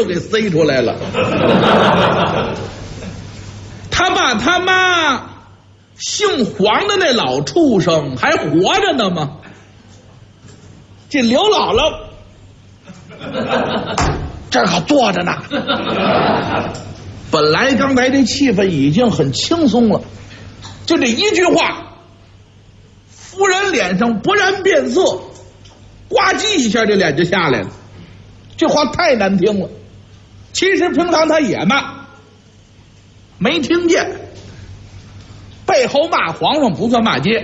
就给塞出来了。他爸他妈姓黄的那老畜生还活着呢吗？这刘姥姥这儿可坐着呢。本来刚才这气氛已经很轻松了，就这一句话，夫人脸上勃然变色，呱唧一下这脸就下来了。这话太难听了，其实平常他也骂，没听见，背后骂皇上不算骂街。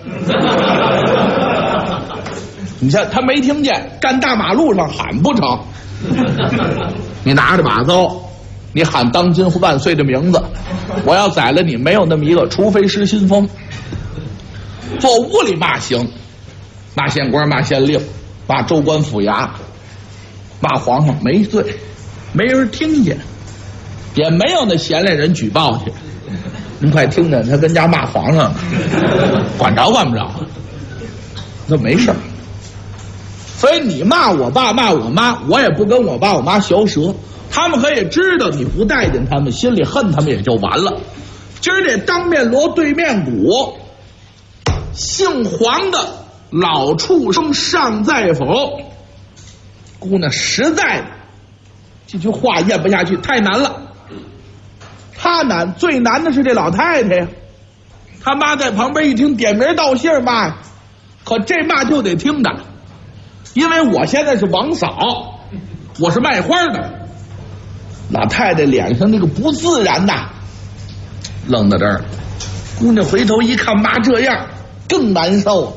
你看他没听见，站大马路上喊不成。你拿着把刀，你喊当今万岁的名字，我要宰了你，没有那么一个，除非失心疯。坐屋里骂行，骂县官，骂县令，骂州官府衙，骂皇上没罪，没人听见，也没有那闲来人举报去。您快听着，他跟家骂皇上，管着管不着，那没事儿。所以你骂我爸骂我妈，我也不跟我爸我妈嚼舌，他们可以知道你不待见他们，心里恨他们也就完了。今儿这当面锣对面鼓，姓黄的老畜生尚在否？姑娘实在的这句话咽不下去，太难了。他难，最难的是这老太太呀。他妈在旁边一听，点名道姓骂，可这骂就得听的，因为我现在是王嫂，我是卖花的。老太太脸上那个不自然呐，愣在这儿。姑娘回头一看，妈这样更难受。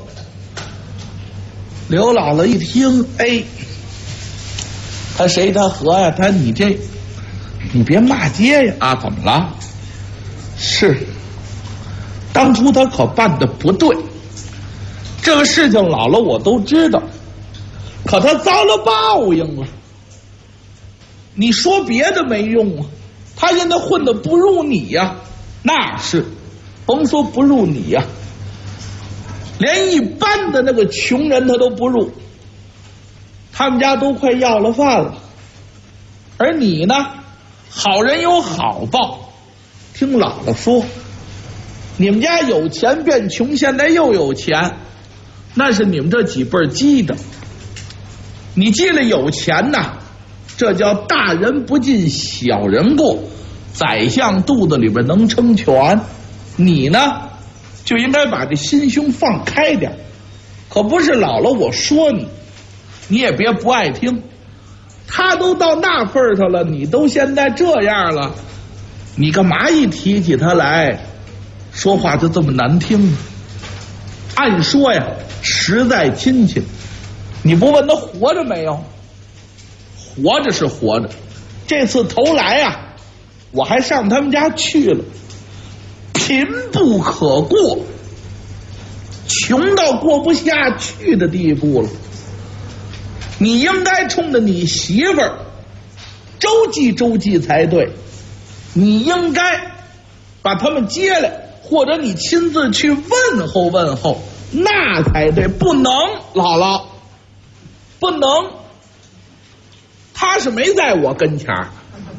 刘姥姥一听，哎，他谁他何呀？他你这，你别骂街呀！啊，怎么了？是，当初他可办的不对，这个事情姥姥我都知道，可他遭了报应了。你说别的没用啊，他现在混的不如你呀，那是，甭说不如你呀，连一般的那个穷人他都不如，他们家都快要了饭了。而你呢，好人有好报，听姥姥说，你们家有钱变穷，现在又有钱，那是你们这几辈积的。你记了有钱呐，这叫大人不进小人过，宰相肚子里边能撑全。你呢就应该把这心胸放开点，可不是姥姥我说你，你也别不爱听。他都到那份上了，你都现在这样了，你干嘛一提起他来说话就这么难听呢？按说呀，实在亲戚，你不问他活着没有？活着是活着，这次头来呀，我还上他们家去了，贫不可过，穷到过不下去的地步了。你应该冲着你媳妇儿周济周济才对，你应该把他们接来，或者你亲自去问候问候，那才对。不能，姥姥，不能，他是没在我跟前儿，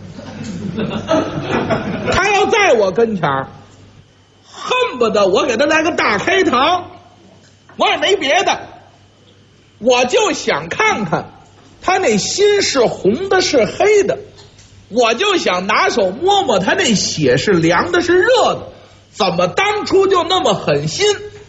他要在我跟前儿，恨不得我给他来个大开膛，我也没别的，我就想看看他那心是红的是黑的，我就想拿手摸摸他那血是凉的是热的，怎么当初就那么狠心，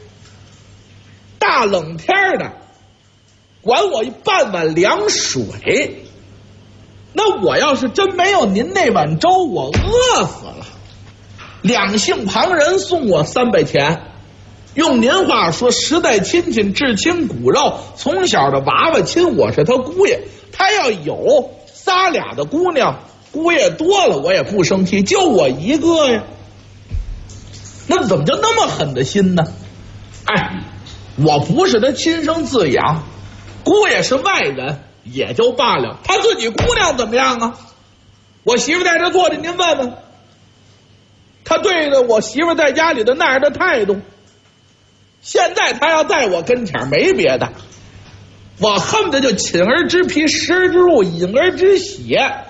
大冷天的管我半碗凉水，那我要是真没有您那碗粥，我饿死了。两姓旁人送我300钱，用您话说，实在亲戚至亲骨肉，从小的娃娃亲，我是他姑爷。他要有仨俩的姑娘，姑爷多了我也不生气，就我一个呀，那怎么就那么狠的心呢？哎，我不是他亲生自养，姑爷是外人也就罢了，他自己姑娘怎么样啊？我媳妇在这坐着，您问问他对着我媳妇在家里的那样的态度。现在他要在我跟前没别的，我恨不得就寝而之皮，食而之肉，饮而之血，